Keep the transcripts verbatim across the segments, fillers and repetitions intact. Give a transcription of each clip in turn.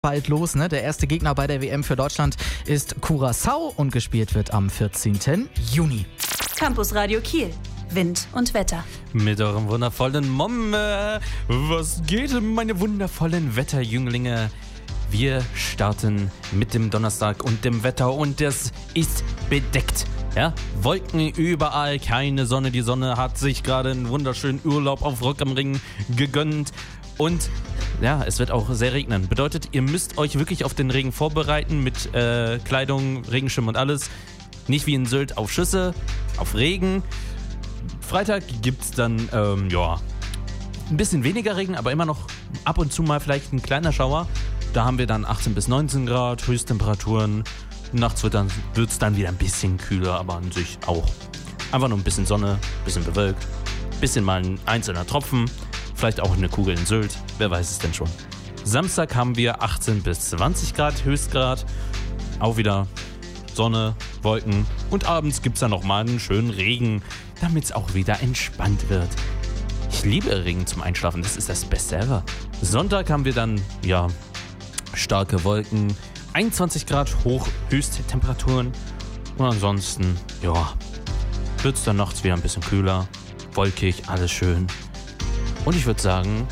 bald los, ne? Der erste Gegner bei der W M für Deutschland ist Curaçao und gespielt wird am vierzehnten Juni. Campus Radio Kiel. Wind und Wetter. Mit eurem wundervollen Momme. Was geht, meine wundervollen Wetterjünglinge? Wir starten mit dem Donnerstag und dem Wetter und es ist bedeckt. Ja, Wolken überall, keine Sonne. Die Sonne hat sich gerade einen wunderschönen Urlaub auf Rock am Ring gegönnt. Und ja, es wird auch sehr regnen. Bedeutet, ihr müsst euch wirklich auf den Regen vorbereiten mit äh, Kleidung, Regenschirm und alles. Nicht wie in Sylt auf Schüsse, auf Regen. Freitag gibt es dann, ähm, ja, ein bisschen weniger Regen, aber immer noch ab und zu mal vielleicht ein kleiner Schauer. Da haben wir dann achtzehn bis neunzehn Grad, Höchsttemperaturen. Nachts wird dann, wird's dann wieder ein bisschen kühler, aber an sich auch. Einfach nur ein bisschen Sonne, ein bisschen bewölkt, ein bisschen mal ein einzelner Tropfen. Vielleicht auch eine Kugel in Sylt, wer weiß es denn schon. Samstag haben wir achtzehn bis zwanzig Grad Höchstgrad. Auch wieder Sonne, Wolken und abends gibt es dann nochmal einen schönen Regen, damit es auch wieder entspannt wird. Ich liebe Regen zum Einschlafen, das ist das Beste ever. Sonntag haben wir dann, ja, starke Wolken, einundzwanzig Grad hoch Höchsttemperaturen und ansonsten, ja, wird es dann nachts wieder ein bisschen kühler, wolkig, alles schön. Und ich würde sagen,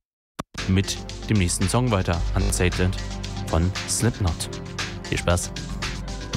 mit dem nächsten Song weiter, Unsated von Slipknot. Viel Spaß!